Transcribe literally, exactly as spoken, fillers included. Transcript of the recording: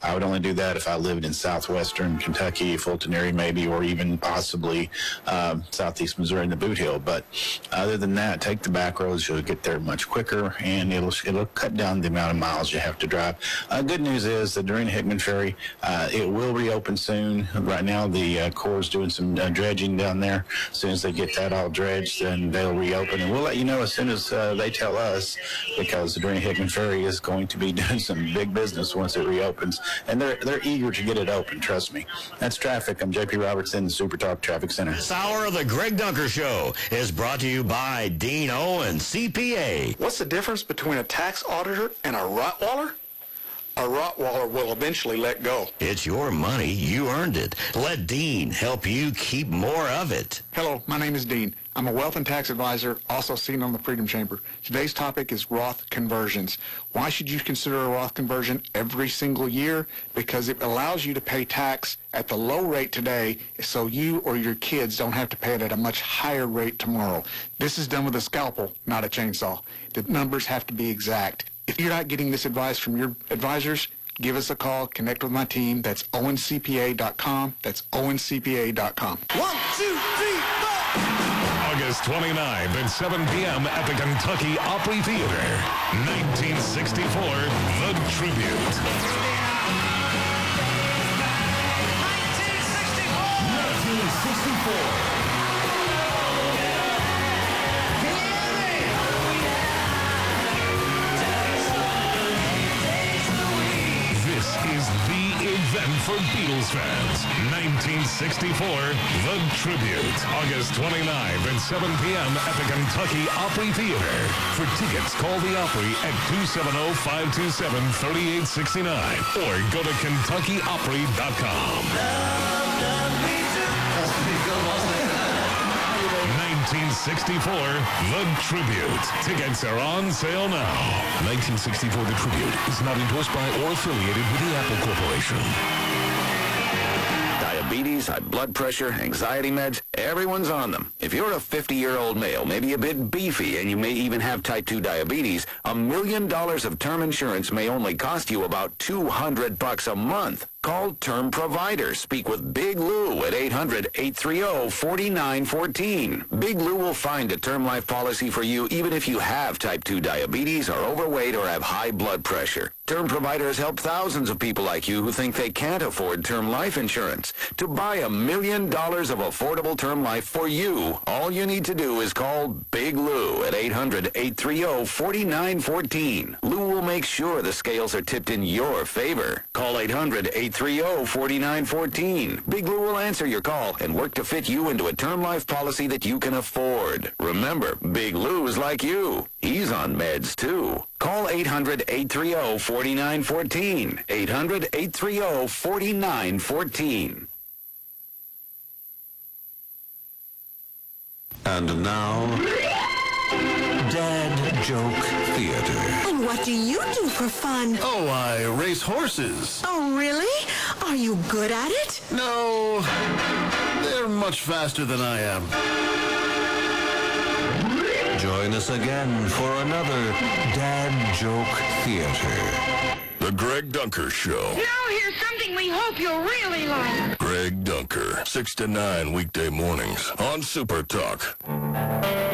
I would only do that if I lived in southwestern Kentucky, Fulton area maybe, or even possibly uh, southeast Missouri in the Boot Hill. But other than that, take the back roads. You'll get there much quicker, and it'll it'll cut down the amount of miles you have to drive. Uh, good news is that during Hickman Ferry, uh, it will reopen soon. Right now, the uh, Corps is doing some uh, dredging down there. As soon as they get that all dredged, then they'll reopen, and we'll let you know as soon as uh, they tell us, because the Doreen Hickman Ferry is going to be doing some big business once it reopens, and they're they're eager to get it open. Trust me. That's traffic. I'm J P Robertson, Super Talk Traffic Center. This hour of the Greg Dunker Show is brought to you by Dean Owen, C P A. What's the difference between a tax auditor and a Rottweiler? A Rottweiler will eventually let go. It's your money. You earned it. Let Dean help you keep more of it. Hello, my name is Dean. I'm a wealth and tax advisor, also seen on the Freedom Chamber. Today's topic is Roth conversions. Why should you consider a Roth conversion every single year? Because it allows you to pay tax at the low rate today, so you or your kids don't have to pay it at a much higher rate tomorrow. This is done with a scalpel, not a chainsaw. The numbers have to be exact. If you're not getting this advice from your advisors, give us a call. Connect with my team. That's owen c p a dot com. That's owen c p a dot com. One, two, three, four. August twenty-ninth at seven p.m. at the Kentucky Opry Theater. nineteen sixty-four, The Tribute. nineteen sixty-four. Is the event for Beatles fans. nineteen sixty-four, The Tribute. August twenty-ninth at seven p.m. at the Kentucky Opry Theater. For tickets, call the Opry at two seven zero, five two seven, three eight six nine or go to kentucky opry dot com. nineteen sixty-four, The Tribute. Tickets are on sale now. nineteen sixty-four, The Tribute is not endorsed by or affiliated with the Apple Corporation. Diabetes, high blood pressure, anxiety meds, everyone's on them. If you're a fifty-year-old male, maybe a bit beefy, and you may even have type two diabetes, a million dollars of term insurance may only cost you about two hundred bucks a month. Call Term Provider. Speak with Big Lou at eight hundred, eight three zero, four nine one four. Big Lou will find a term life policy for you even if you have type two diabetes, are overweight, or have high blood pressure. Term Provider has helped thousands of people like you who think they can't afford term life insurance. To buy a million dollars of affordable term life for you, all you need to do is call Big Lou at eight hundred, eight three zero, four nine one four. Lou will make sure the scales are tipped in your favor. Call eight hundred, eight three zero, four nine one four. Big Lou will answer your call and work to fit you into a term life policy that you can afford. Remember, Big Lou is like you. He's on meds, too. Call eight hundred, eight three zero, four nine one four. eight hundred, eight three zero, four nine one four. And now, Dad Joke Theater. And what do you do for fun? Oh, I race horses. Oh, really? Are you good at it? No, they're much faster than I am. Join us again for another Dad Joke Theater. The Greg Dunker Show. Now here's something we hope you'll really like. Greg Dunker, six to nine weekday mornings on Super Talk.